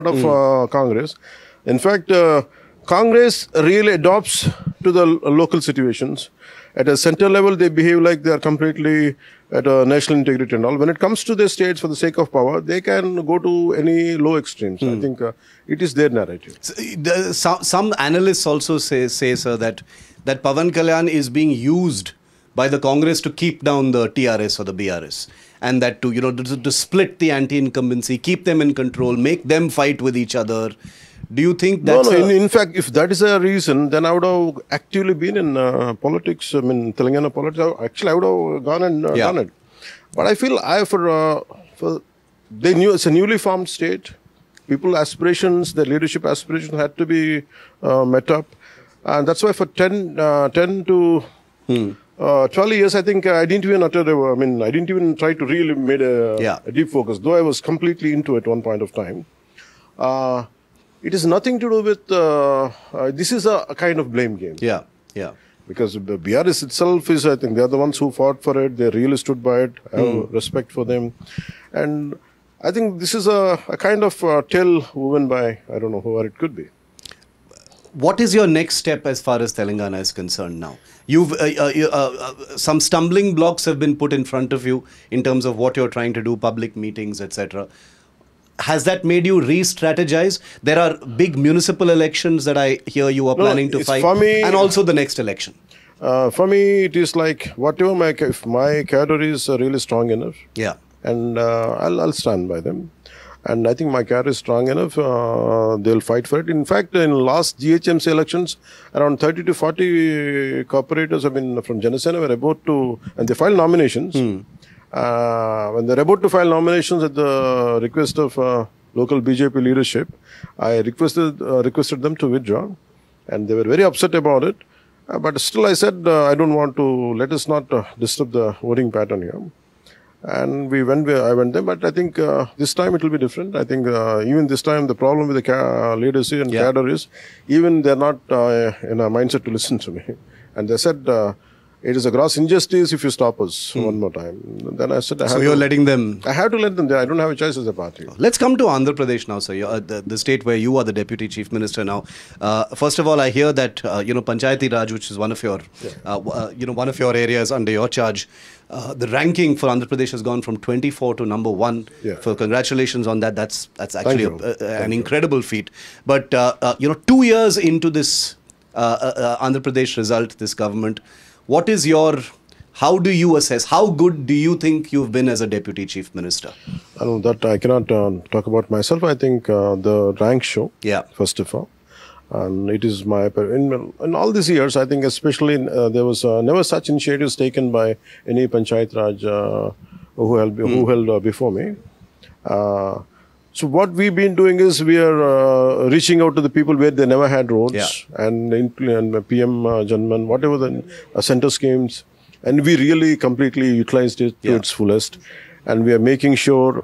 of Congress. In fact, Congress really adopts to the local situations. At a center level, they behave like they are completely at a national integrity and all. When it comes to the states for the sake of power, they can go to any low extremes. I think it is their narrative. Some analysts also say, sir, that Pawan Kalyan is being used by the Congress to keep down the TRS or the BRS, and that to split the anti-incumbency, keep them in control, make them fight with each other. Do you think that's in fact, if that is a reason, then I would have actively been in politics. I mean, Telangana politics. Actually, I would have gone and done it. But I feel they knew it's a newly formed state. People's aspirations, their leadership aspirations had to be met up, and that's why for 10 to 12 years, I think I didn't even I didn't even try to really make a deep focus, though I was completely into it one point of time. It is nothing to do with, this is a kind of blame game. Yeah. Because the BRS itself is, I think, they are the ones who fought for it. They really stood by it. I have respect for them. And I think this is a kind of tale woven by, I don't know whoever it could be. What is your next step as far as Telangana is concerned now? You've some stumbling blocks have been put in front of you in terms of what you're trying to do, public meetings, etc. Has that made you re-strategize? There are big municipal elections that I hear you are planning to fight, and also the next election. For me, it is like whatever if my cadre is really strong enough, and I'll stand by them. And I think my cadre is strong enough. They'll fight for it. In fact, in last GHMC elections, around 30 to 40 corporators, from Janasena were about to, and they filed nominations. When they're about to file nominations at the request of local BJP leadership, I requested them to withdraw, and they were very upset about it. But still, I said I don't want to. Let us not disturb the voting pattern here. And I went there, but I think this time it will be different. I think even this time the problem with the leadership and cadre is even they're not in a mindset to listen to me. And they said. It is a gross injustice if you stop us one more time. Then I said, you're letting them... I have to let them there. I don't have a choice as a party. Let's come to Andhra Pradesh now, sir. The state where you are the Deputy Chief Minister now. First of all, I hear that, Panchayati Raj, which is one of your, one of your areas under your charge, the ranking for Andhra Pradesh has gone from 24 to number 1. So congratulations on that. That's actually an incredible feat. But, 2 years into this Andhra Pradesh result, this government, how do you assess, how good do you think you've been as a Deputy Chief Minister? I know that I cannot talk about myself. I think the ranks show, first of all. And it is in all these years, I think especially there was never such initiatives taken by any Panchayat Raj who held before me. So what we've been doing is we are reaching out to the people where they never had roads and PM Janman, whatever the center schemes, and we really completely utilized it to its fullest. And we are making sure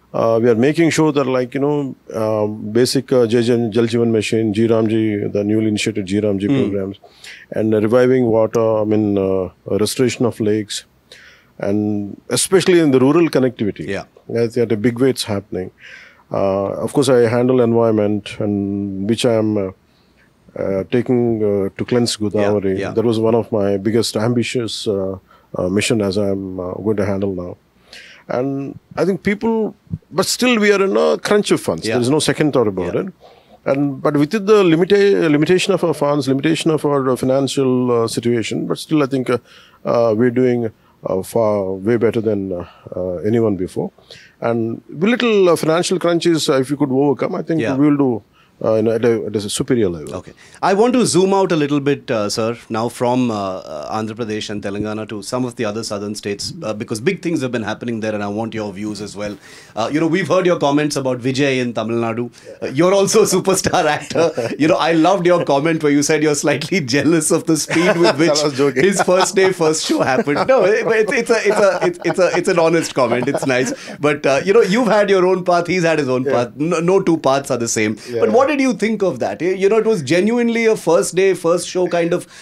that basic Jal Jeevan Mission, GRAMji, the newly initiated GRAMji programs, and reviving water, restoration of lakes, and especially in the rural connectivity. At a big way it's happening. Of course, I handle environment, and which I am taking to cleanse Godavari. That was one of my biggest ambitious mission as I am going to handle now. And I think but still we are in a crunch of funds. There is no second thought about it. But within the limitation of our funds, limitation of our financial situation, but still I think we're doing way better than anyone before. And little financial crunches, if you could overcome, I think we will do at a superior level. Okay. I want to zoom out a little bit, sir, now from Andhra Pradesh and Telangana to some of the other southern states, because big things have been happening there, and I want your views as well. We've heard your comments about Vijay in Tamil Nadu. You're also a superstar actor. I loved your comment where you said you're slightly jealous of the speed with which his first day, first show happened. No, it's an honest comment. It's nice. But, you've had your own path. He's had his own path. No two paths are the same. But what did you think of that? It was genuinely a first day, first show kind of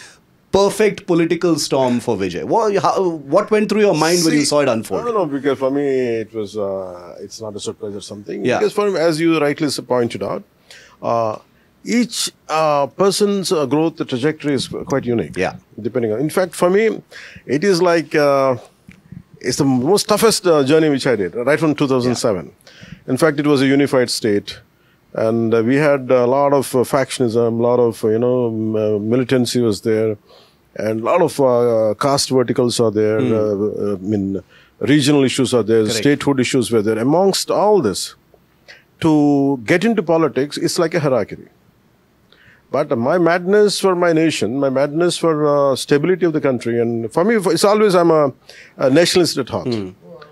perfect political storm for Vijay? What went through your mind when you saw it unfold? I don't know, because for me it was, it's not a surprise or something. Yeah. Because for me, as you rightly pointed out, each person's growth trajectory is quite unique. Yeah. Depending on, in fact, for me, it is like, it's the most toughest journey which I did, right from 2007. Yeah. In fact, it was a unified state. And we had a lot of factionism, a lot of, militancy was there. And a lot of caste verticals are there. I mean, regional issues are there. Correct. Statehood issues were there. Amongst all this, to get into politics, it's like a hierarchy. But my madness for my nation, my madness for stability of the country, and for me, it's always, I'm a nationalist at heart.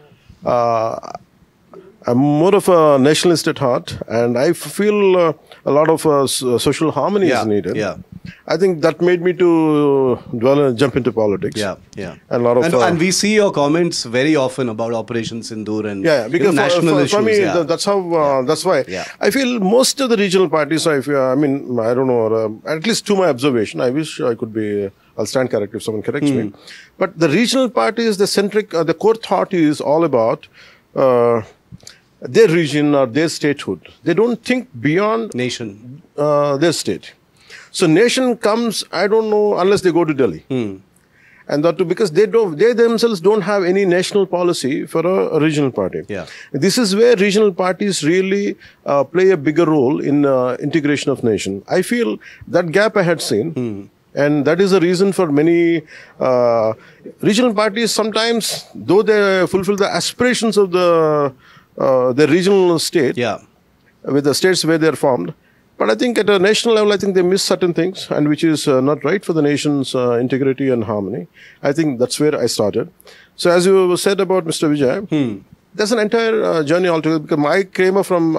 I'm more of a nationalist at heart, and I feel a lot of social harmony is needed. Yeah. I think that made me to jump into politics. Yeah, yeah. And a lot of and we see your comments very often about Operation Sindoor and because national issues. For me, that's how. That's why I feel most of the regional parties. I mean, I don't know. At least to my observation, I wish I could be. I'll stand corrected if someone corrects me. But the regional parties, the core thought is all about their region or their statehood. They don't think beyond nation, their state. So nation comes, I don't know, unless they go to Delhi. And that too, because they themselves don't have any national policy for a regional party. Yeah. This is where regional parties really play a bigger role in integration of nation. I feel that gap I had seen. And that is the reason for many regional parties sometimes, though they fulfill the aspirations of the regional state, with the states where they are formed. But I think at a national level, I think they miss certain things, and which is not right for the nation's integrity and harmony. I think that's where I started. So as you said about Mr. Vijay, there's an entire journey altogether, because I came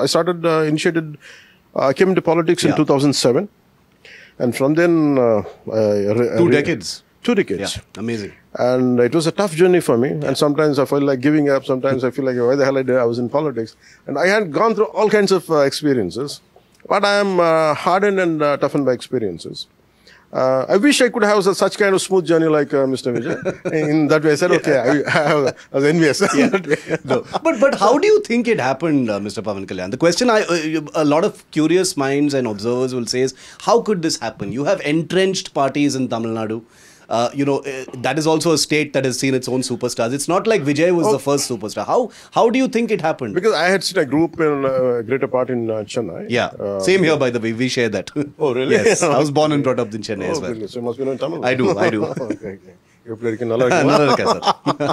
into politics in 2007. And from then... 2 decades. 2 decades. Yeah, amazing. And it was a tough journey for me. And sometimes I felt like giving up. Sometimes I feel like, why the hell I was in politics? And I had gone through all kinds of experiences. But I am hardened and toughened by experiences. I wish I could have such kind of smooth journey like Mr. Vijay. In that way, I said, okay, I was envious. No. But how do you think it happened, Mr. Pawan Kalyan? The question a lot of curious minds and observers will say is, how could this happen? You have entrenched parties in Tamil Nadu. That is also a state that has seen its own superstars. It's not like Vijay was the first superstar. How do you think it happened? Because I had seen a group in a greater part in Chennai. Yeah, same here, by the way. We share that. Oh, really? Yes, I was born and brought up in Chennai as well. Really? So you must be in Tamil? I do. Okay. You played in Nalarka.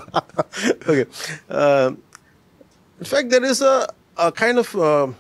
Okay. In fact, there is a kind of,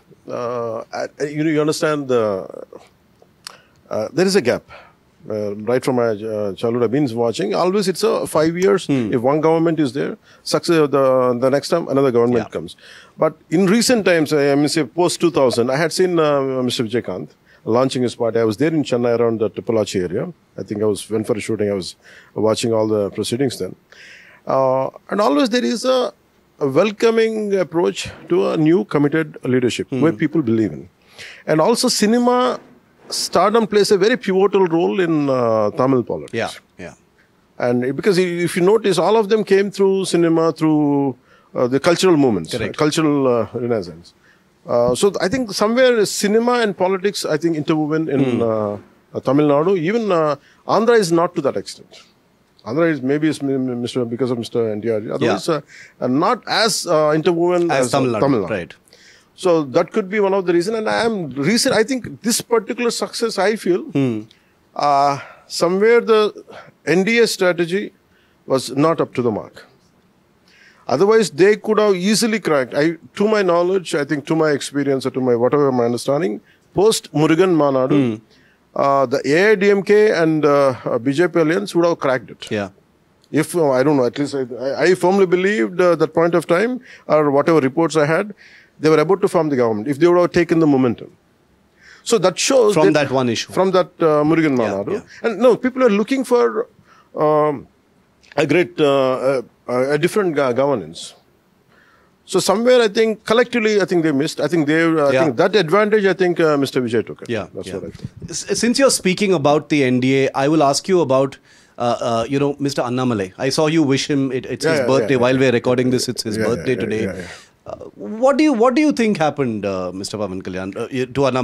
you understand, there is a gap. Right from my childhood, I've been watching. Always it's 5 years. If one government is there, success, the next time another government comes. But in recent times, I mean, say post 2000, I had seen Mr. Vijaykanth launching his party. I was there in Chennai around the Tipalachi area. I think went for a shooting. I was watching all the proceedings then. And always there is a welcoming approach to a new committed leadership where people believe in. And also stardom plays a very pivotal role in Tamil politics. Yeah. And because if you notice, all of them came through cinema, through the cultural movements, cultural renaissance. So I think somewhere cinema and politics, I think, interwoven in Tamil Nadu. Even Andhra is not to that extent. Andhra is maybe because of Mr. NTR. Otherwise, not as interwoven as Tamil Nadu. Right. So that could be one of the reasons. And I think this particular success, I feel, somewhere the NDA strategy was not up to the mark. Otherwise, they could have easily cracked. To my knowledge, I think to my experience or to my whatever my understanding, post Murugan Manadu, the AIDMK and BJP alliance would have cracked it. Yeah. If, I don't know, at least I firmly believed that point of time, or whatever reports I had, they were about to form the government, if they would have taken the momentum. So that shows... From that one issue. From that Murugan Manadu. Yeah. And no, people are looking for a different governance. So somewhere, I think collectively, I think they missed. I think I think that advantage, I think Mr. Vijay took it. Yeah, that's what I think. Since you're speaking about the NDA, I will ask you about Mr. Annamalai. I saw you wish him. It's his birthday. While we're recording this, it's his birthday today. What do you think happened, Mr. Pawan Kalyan, to Annamalai?